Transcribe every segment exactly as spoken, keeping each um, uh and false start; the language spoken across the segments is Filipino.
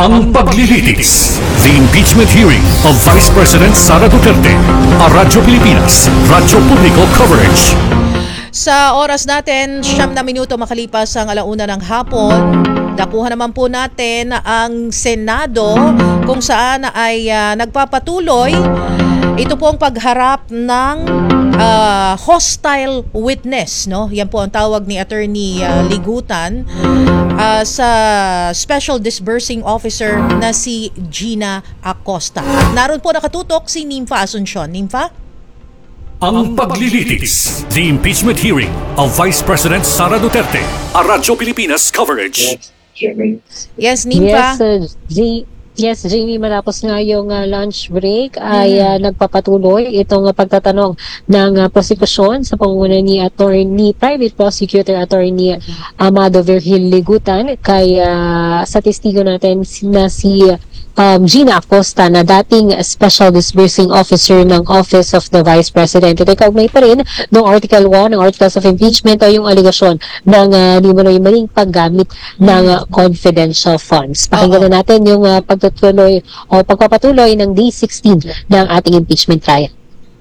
Ang paglilitis. The impeachment hearing of Vice President Sara Duterte. A Radyo Pilipinas, Radyo Publiko Coverage. Sa oras natin, siyam na minuto makalipas ang alauna ng hapon, nakuha naman po natin ang Senado kung saan ay uh, nagpapatuloy ito po ang pagharap ng uh, hostile witness, no? Yan po ang tawag ni Attorney uh, Ligutan uh, sa Special Disbursing Officer na si Gina Acosta. At naroon po nakatutok si Nympha Asuncion. Nympha? Ang paglilitis. The impeachment hearing of Vice President Sara Duterte. A Radyo Pilipinas Coverage. Yes, Nympha. Yes, uh, G- yes, Jamie, matapos nga yung uh, lunch break ay uh, nagpapatuloy itong uh, pagtatanong ng uh, prosekusyon sa pangunguna ni Attorney Private Prosecutor Attorney Amado Virgil Ligutan kay uh, sa testigo natin na si um, Gina Acosta na dating Special Disbursing Officer ng Office of the Vice President. Ito kaugnay pa rin ng Article one ng Articles of Impeachment o yung aligasyon ng uh, di mo na yung maling paggamit ng uh, confidential funds. Pakinggan na natin yung uh, pagtutuloy o pagpapatuloy ng day sixteen ng ating impeachment trial.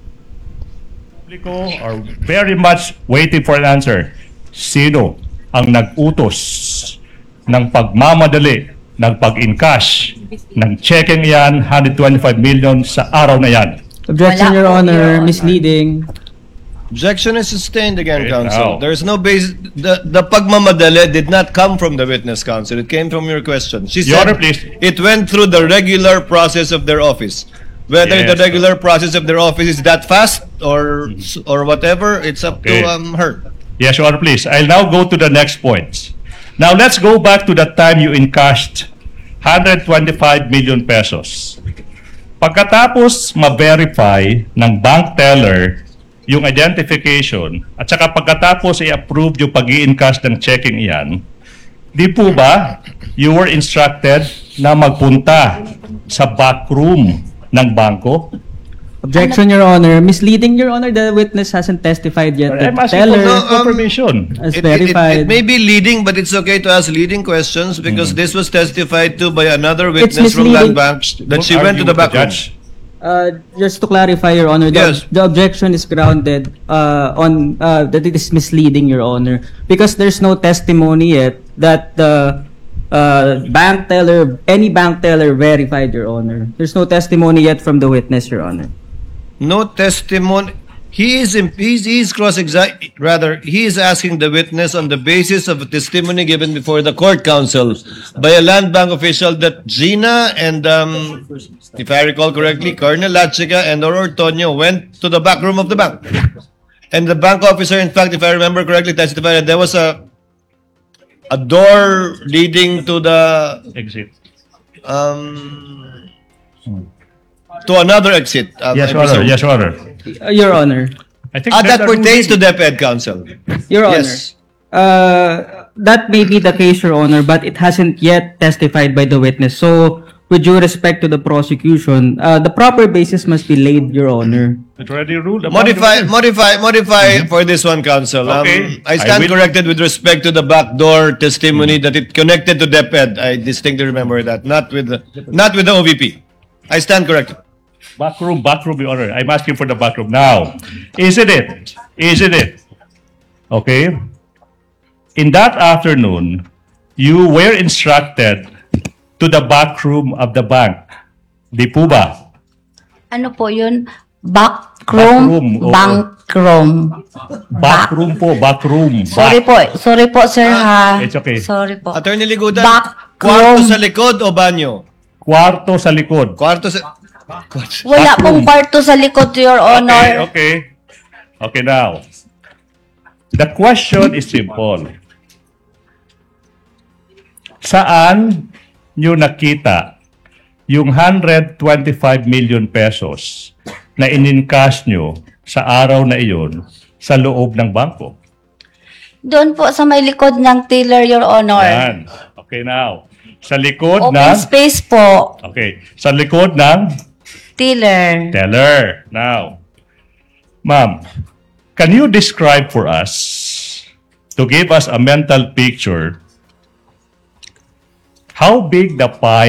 Publiko are very much waiting for an answer. Sino ang nag-utos ng pagmamadali ng pag-encash ng checking yan, one hundred twenty-five million sa araw na yan? Objection, Your Honor. Misleading. Objection is sustained again, Okay, counsel. now. There is no base. The, the pagmamadali did not come from the witness, counsel. It came from your question. She Your said Honor, please. it went through the regular process of their office. Whether Yes. the regular process of their office is that fast or or whatever, it's up Okay. to um, her. Yes, Your Honor, please. I'll now go to the next points. Now, let's go back to the time you encashed one hundred twenty-five million pesos. Pagkatapos ma-verify ng bank teller yung identification at saka pagkatapos i-approve yung pag-i-encash ng checking iyan, di po ba you were instructed na magpunta sa backroom ng bangko? Objection, Your Honor. Misleading, Your Honor. The witness hasn't testified yet. The I'm asking teller for No, um, confirmation. has It, it, it, verified. it may be leading, but it's okay to ask leading questions because this was testified to by another witness from misleading. Land Bank that she Don't went to argue the with back room. judge. Uh, just to clarify, Your Honor, the, Yes. the objection is grounded uh, on uh, that it is misleading, Your Honor, because there's no testimony yet that the uh, bank teller, any bank teller verified, Your Honor. There's no testimony yet from the witness, Your Honor. No testimony. He is imp- he's, he's cross exam rather he is asking the witness on the basis of a testimony given before the court counsel by a land bank official that Gina and um, if I recall correctly, Colonel Lachica and or Antonio went to the back room of the bank. And the bank officer, in fact, if I remember correctly, testified that there was a a door leading to the Exit. um to another exit. Um, Yes, I Your Honor. presume. Yes, Your Honor. Uh, Your Honor. I think Ah, there's that a pertains to ruling. DepEd counsel. Your Honor. Yes. Uh, that may be the case, Your Honor, but it hasn't yet testified by the witness. So, with due respect to the prosecution, uh, the proper basis must be laid, Your Honor. It already ruled upon Modify, the- modify, modify for this one, counsel. Um, Okay. I stand I will- corrected with respect to the backdoor testimony that it connected to DepEd. I distinctly remember that, not with the, not with the O V P. I stand corrected. Backroom, backroom, Your Honor. I'm asking for the backroom. Now, isn't it? Isn't it? Okay? In that afternoon, you were instructed to the backroom of the bank. Di po ba? Ano po yun? Backroom, Backroom, oo. bankroom. Backroom po, backroom. Sorry po, sorry po sir ha. It's okay. Sorry po. Attorney Ligudan, Backroom. kwarto sa likod o banyo? Kwarto sa likod. Kwarto sa... Wala pong kwarto sa likod, Your Okay, Honor. okay. Okay, now. The question is simple. Saan nyo nakita yung one hundred twenty-five million pesos na in-encash nyo sa araw na iyon sa loob ng bangko? Doon po sa may likod ng teller, Your Honor. Yan. Okay, now. Sa likod Open ng... space po, Okay. Sa likod ng teller. teller. Now, ma'am, can you describe for us, to give us a mental picture, how big the pie